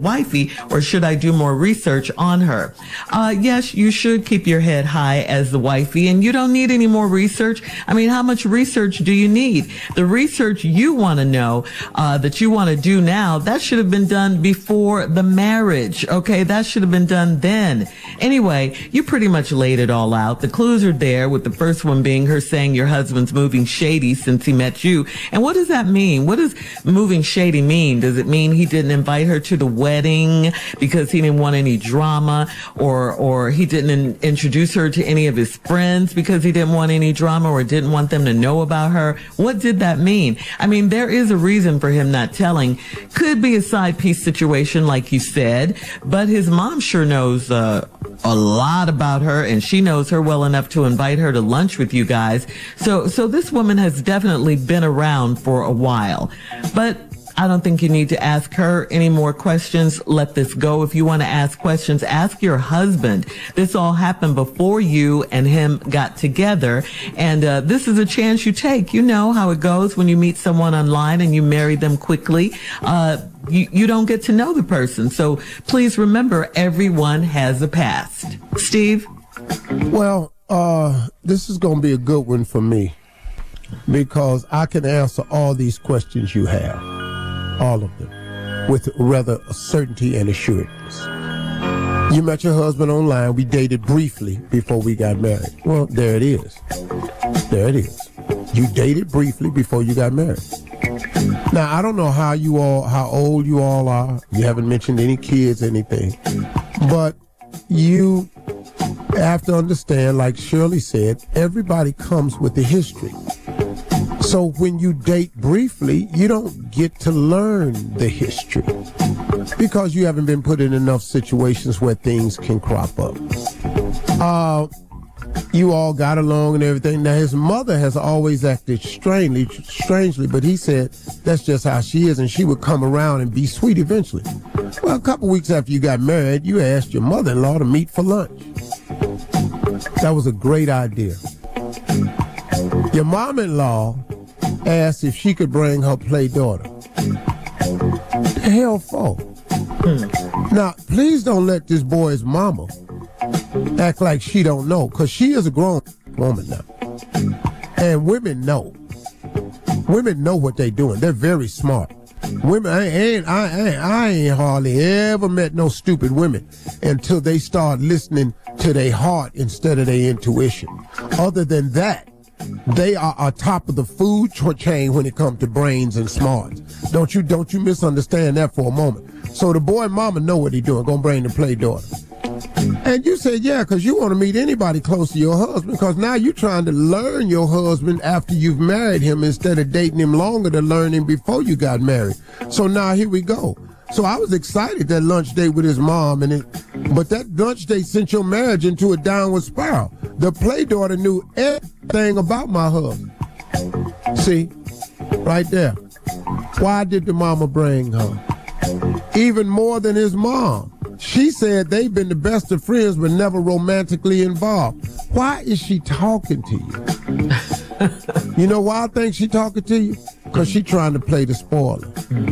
wifey, or should I do more research on her? Yes, you should keep your head high as the wifey, and you don't need any more research. I mean, how much research do you need? The research you want to know, that you want to do now, that should have been done before the marriage. Okay, that should have been done then. Anyway, you pretty much laid it all out. The clues are there, with the first one being her saying your husband's moving shady since he met you. And what does that mean? What does moving shady mean? Does it mean he didn't invite her to the wedding because he didn't want any drama, or he didn't introduce her to any of his friends because he didn't want any drama or didn't want them to know about her? What did that mean? I mean, there is a reason for him not telling. Could be a side piece situation, like you said, but his mom sure knows a lot about her, and she knows her well enough to invite her to lunch with you guys. So this woman has definitely been around for a while. But I don't think you need to ask her any more questions. Let this go. If you want to ask questions, ask your husband. This all happened before you and him got together. And this is a chance you take. You know how it goes when you meet someone online and you marry them quickly. You don't get to know the person. So please remember, everyone has a past. Steve? Well, this is going to be a good one for me, because I can answer all these questions you have. All of them, with rather a certainty and assurance. You met your husband online. We dated briefly before we got married. Well, there it is. There it is. You dated briefly before you got married. Now, I don't know how old you all are. You haven't mentioned any kids, anything. But you have to understand, like Shirley said, everybody comes with a history. So when you date briefly, you don't get to learn the history because you haven't been put in enough situations where things can crop up. You all got along and everything. Now, his mother has always acted strangely, but he said that's just how she is, and she would come around and be sweet eventually. Well, a couple weeks after you got married, you asked your mother-in-law to meet for lunch. That was a great idea. Your mom-in-law asked if she could bring her play daughter. The hell for? Now, please don't let this boy's mama act like she don't know, because she is a grown woman now. And women know. Women know what they're doing. They're very smart. Women, I ain't hardly ever met no stupid women until they start listening to their heart instead of their intuition. Other than that, they are on top of the food chain when it comes to brains and smarts. Don't you misunderstand that for a moment. So the boy and mama know what he doing, gonna bring the play daughter. And you said, yeah, because you want to meet anybody close to your husband, because now you're trying to learn your husband after you've married him instead of dating him longer to learn him before you got married. So now here we go. So I was excited that lunch date with his mom, but that lunch date sent your marriage into a downward spiral. The play daughter knew everything about my husband. See, right there. Why did the mama bring her? Even more than his mom. She said they've been the best of friends but never romantically involved. Why is she talking to you? You know why I think she talking to you? Because she trying to play the spoiler.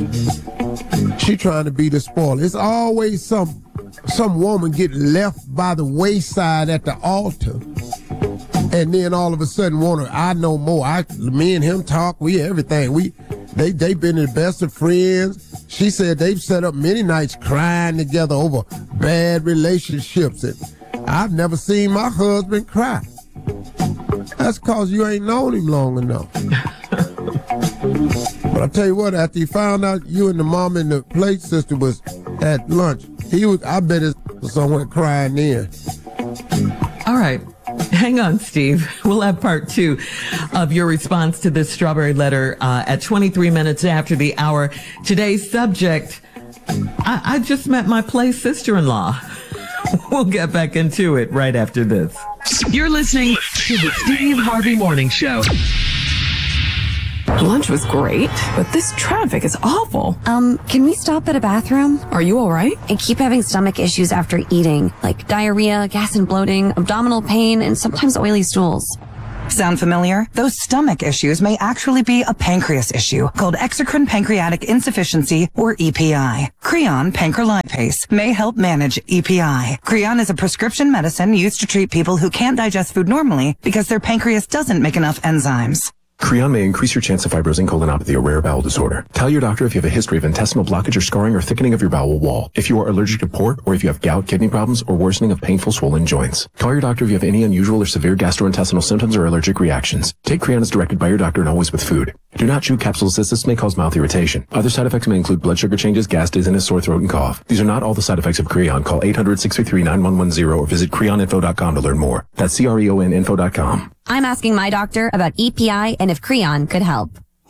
She trying to be the spoiler. It's always some woman get left by the wayside at the altar, and then all of a sudden want to, I know more. Me and him talk, we everything. They been the best of friends. She said they've set up many nights crying together over bad relationships, and I've never seen my husband cry. That's because you ain't known him long enough. But I tell you what, after he found out you and the mom and the plate sister was at lunch, I bet he was somewhere crying there. All right. Hang on, Steve. We'll have part 2 of your response to this strawberry letter at 23 minutes after the hour. Today's subject, I just met my play sister-in-law. We'll get back into it right after this. You're listening to the Steve Harvey Morning Show. Lunch was great, but this traffic is awful. Can we stop at a bathroom? Are you all right? I keep having stomach issues after eating, like diarrhea, gas and bloating, abdominal pain, and sometimes oily stools. Sound familiar? Those stomach issues may actually be a pancreas issue called exocrine pancreatic insufficiency, or EPI. Creon pancrelipase may help manage EPI. Creon is a prescription medicine used to treat people who can't digest food normally because their pancreas doesn't make enough enzymes. Creon may increase your chance of fibrosing colonopathy, a rare bowel disorder. Tell your doctor if you have a history of intestinal blockage or scarring or thickening of your bowel wall, if you are allergic to pork, or if you have gout, kidney problems, or worsening of painful swollen joints. Call your doctor if you have any unusual or severe gastrointestinal symptoms or allergic reactions. Take Creon as directed by your doctor and always with food. Do not chew capsules as this may cause mouth irritation. Other side effects may include blood sugar changes, gas, dizziness, sore throat, and cough. These are not all the side effects of Creon. Call 800-633-9110 or visit creoninfo.com to learn more. That's CREONinfo.com. I'm asking my doctor about EPI and if Creon could help.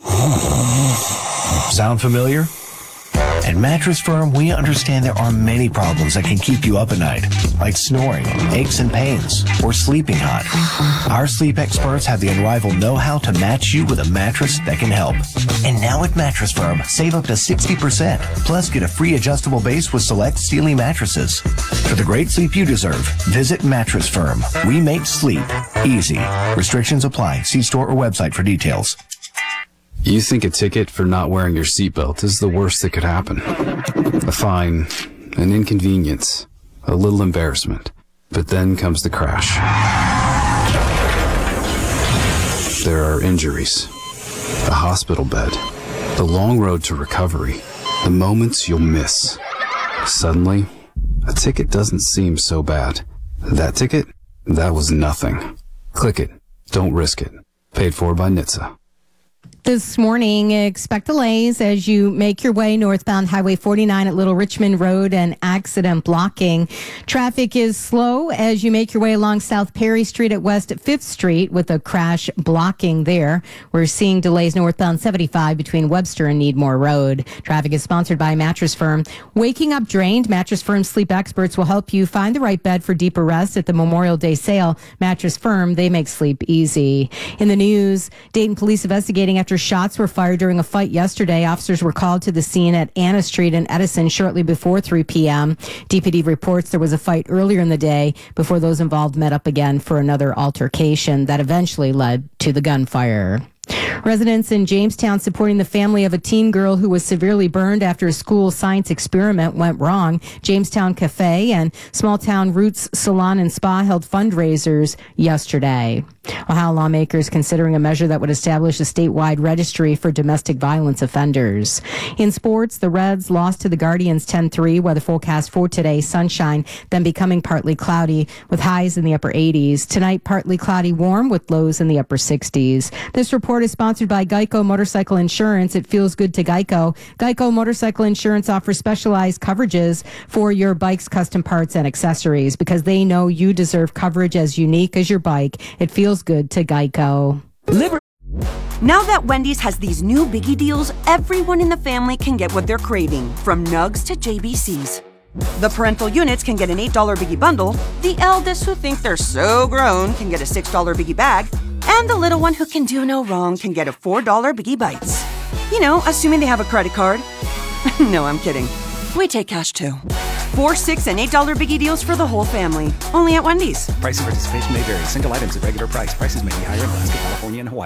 Sound familiar? At Mattress Firm, we understand there are many problems that can keep you up at night, like snoring, aches and pains, or sleeping hot. Our sleep experts have the unrivaled know-how to match you with a mattress that can help. And now at Mattress Firm, save up to 60%, plus get a free adjustable base with select Sealy mattresses. For the great sleep you deserve, visit Mattress Firm. We make sleep easy. Restrictions apply. See store or website for details. You think a ticket for not wearing your seatbelt is the worst that could happen. A fine, an inconvenience, a little embarrassment. But then comes the crash. There are injuries, a hospital bed, the long road to recovery, the moments you'll miss. Suddenly, a ticket doesn't seem so bad. That ticket? That was nothing. Click it. Don't risk it. Paid for by NHTSA. This morning, expect delays as you make your way northbound Highway 49 at Little Richmond Road and accident blocking. Traffic is slow as you make your way along South Perry Street at West 5th Street with a crash blocking there. We're seeing delays northbound 75 between Webster and Needmore Road. Traffic is sponsored by Mattress Firm. Waking up drained, Mattress Firm sleep experts will help you find the right bed for deeper rest at the Memorial Day sale. Mattress Firm, they make sleep easy. In the news, Dayton police investigating after shots were fired during a fight yesterday. Officers were called to the scene at Anna Street and Edison shortly before 3 p.m. DPD reports there was a fight earlier in the day before those involved met up again for another altercation that eventually led to the gunfire. Residents in Jamestown supporting the family of a teen girl who was severely burned after a school science experiment went wrong. Jamestown Cafe and Small Town Roots Salon and Spa held fundraisers yesterday. Ohio lawmakers considering a measure that would establish a statewide registry for domestic violence offenders. In sports, the Reds lost to the Guardians 10-3. Weather forecast for today, sunshine, then becoming partly cloudy with highs in the upper 80s. Tonight, partly cloudy, warm with lows in the upper 60s. This report is sponsored by Geico Motorcycle Insurance. It feels good to Geico. Geico Motorcycle Insurance offers specialized coverages for your bike's custom parts and accessories because they know you deserve coverage as unique as your bike. It feels good to Geico. Now that Wendy's has these new biggie deals, everyone in the family can get what they're craving, from nugs to JBCs. The parental units can get an $8 biggie bundle, the eldest who think they're so grown can get a $6 biggie bag, and the little one who can do no wrong can get a $4 biggie bites. You know, assuming they have a credit card. No, I'm kidding. We take cash too. 4, $6, and $8 biggie deals for the whole family. Only at Wendy's. Price and participation may vary. Single items at regular price. Prices may be higher in Alaska, California, and Hawaii.